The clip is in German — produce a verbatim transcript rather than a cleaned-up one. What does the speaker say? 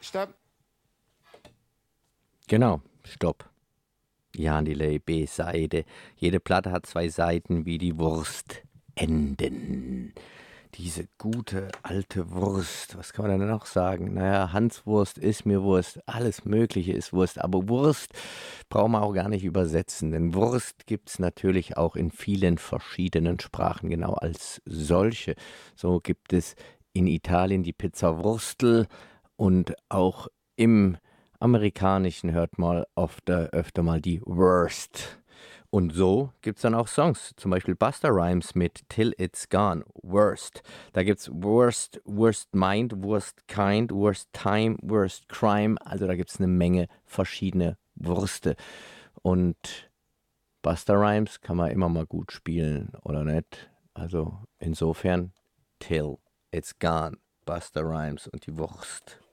Stopp. Genau, Stopp. Jan Delay, B-Seite. Jede Platte hat zwei Seiten wie die Wurstenden. Diese gute alte Wurst, was kann man denn noch sagen? Naja, Hanswurst ist mir Wurst, alles Mögliche ist Wurst, aber Wurst brauchen wir auch gar nicht übersetzen, denn Wurst gibt es natürlich auch in vielen verschiedenen Sprachen, genau als solche. So gibt es in Italien die Pizza Wurstel und auch im Amerikanischen hört man oft, äh, öfter mal die Wurst. Und so gibt es dann auch Songs, zum Beispiel Busta Rhymes mit Till It's Gone, Worst. Da gibt es Worst, Worst Mind, Worst Kind, Worst Time, Worst Crime. Also da gibt es eine Menge verschiedene Würste. Und Busta Rhymes kann man immer mal gut spielen, oder nicht? Also insofern Till It's Gone, Busta Rhymes und die Wurst.